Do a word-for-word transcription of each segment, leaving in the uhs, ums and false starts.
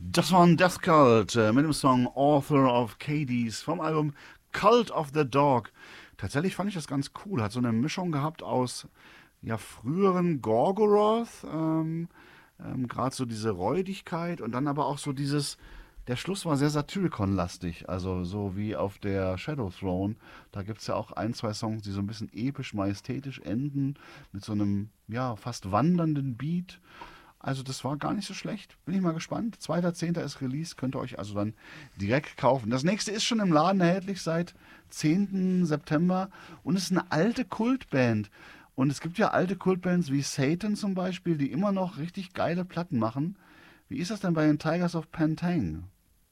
Das war ein Death Cult äh, mit dem Song Author of Hades vom Album Cult of the Dog. Tatsächlich fand ich das ganz cool. Hat so eine Mischung gehabt aus ja, früheren Gorgoroth, ähm, ähm, gerade so diese Räudigkeit und dann aber auch so dieses. Der Schluss war sehr Satyricon-lastig, also so wie auf der Shadow Throne. Da gibt es ja auch ein, zwei Songs, die so ein bisschen episch, majestätisch enden, mit so einem ja, fast wandernden Beat. Also das war gar nicht so schlecht. Bin ich mal gespannt. zweiter zehnter ist Release, könnt ihr euch also dann direkt kaufen. Das nächste ist schon im Laden erhältlich seit zehnten September und es ist eine alte Kultband. Und es gibt ja alte Kultbands wie Satan zum Beispiel, die immer noch richtig geile Platten machen. Wie ist das denn bei den Tigers of Pantang?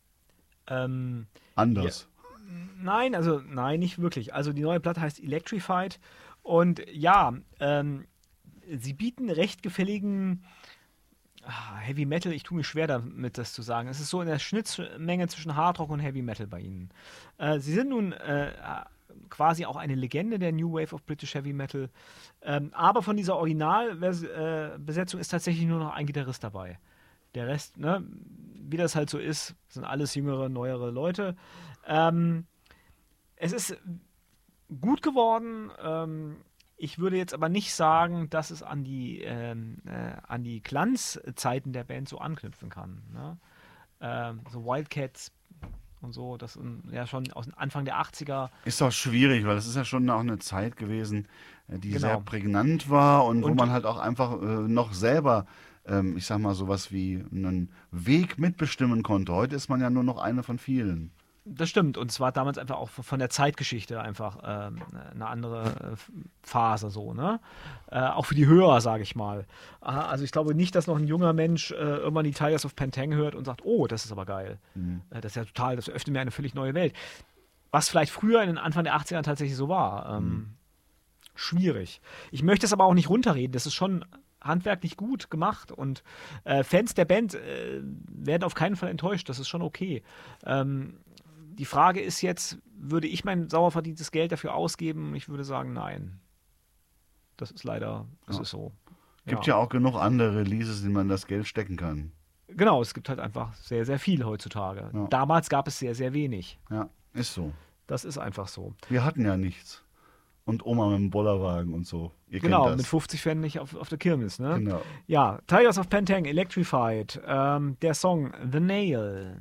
Ähm, Anders. ja, nein, also nein, nicht wirklich. Also die neue Platte heißt Electrified und ja, ähm, sie bieten recht gefälligen ah, Heavy Metal. Ich tue mir schwer damit, das zu sagen. Es ist so in der Schnittmenge zwischen Hardrock und Heavy Metal bei ihnen. Äh, sie sind nun äh, quasi auch eine Legende der New Wave of British Heavy Metal, ähm, aber von dieser Originalbesetzung ist tatsächlich nur noch ein Gitarrist dabei. Der Rest, ne, wie das halt so ist, sind alles jüngere, neuere Leute. Ähm, es ist gut geworden. Ähm, ich würde jetzt aber nicht sagen, dass es an die, ähm, äh, an die Glanzzeiten der Band so anknüpfen kann. Ne? Ähm, so Wildcats und so, das sind ja schon aus Anfang der achtziger. Ist doch schwierig, weil es ist ja schon auch eine Zeit gewesen, äh, die sehr Genau. prägnant war und, wo Und man halt auch einfach äh, noch selber, ähm, ich sag mal, sowas wie einen Weg mitbestimmen konnte. Heute ist man ja nur noch eine von vielen. das stimmt. Und es war damals einfach auch von der Zeitgeschichte einfach ähm, eine andere äh, Phase so, ne? Äh, auch für die Hörer, sage ich mal. Aha, also ich glaube nicht, dass noch ein junger Mensch äh, irgendwann die Tigers of Pantang hört und sagt, oh, das ist aber geil. Mhm. Äh, das ist ja total, das öffnet mir eine völlig neue Welt. Was vielleicht früher in den Anfang der achtziger tatsächlich so war. Ähm, Mhm. Schwierig. Ich möchte es aber auch nicht runterreden. Das ist schon handwerklich gut gemacht und äh, Fans der Band äh, werden auf keinen Fall enttäuscht. Das ist schon okay. Ähm, die Frage ist jetzt, würde ich mein sauer verdientes Geld dafür ausgeben? Ich würde sagen, nein. Das ist leider, das Ja. ist so. Gibt ja auch genug andere Releases, in man das Geld stecken kann. Genau, es gibt halt einfach sehr, sehr viel heutzutage. Ja. Damals gab es sehr, sehr wenig. Ja, ist so. Das ist einfach so. Wir hatten ja nichts. Und Oma mit dem Bollerwagen und so. Ihr Genau, kennt mit das. fünfzig Pfennig auf, auf der Kirmes, ne? Genau. Ja, Tigers of Pantang, Electrified, ähm, der Song The Nail.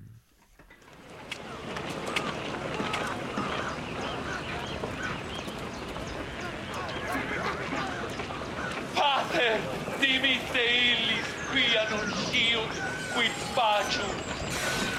Pater, dimitte illis, quia non sciut, quid faccium.